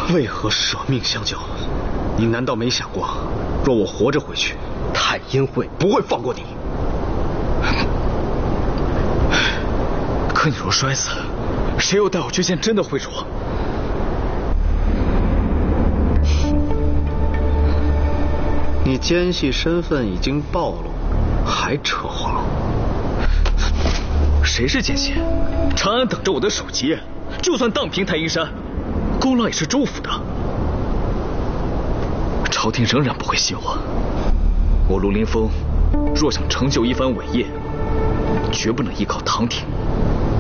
为何舍命相救？你难道没想过，若我活着回去，太阴会不会放过你？ 可你若摔死，谁又带我去见真的会主？ 你奸细身份已经暴露，还扯谎？ 谁是奸细？长安等着我的首级，就算荡平太阴山，功劳也是州府的。朝廷仍然不会信我。我陆林峰若想成就一番伟业，绝不能依靠唐廷。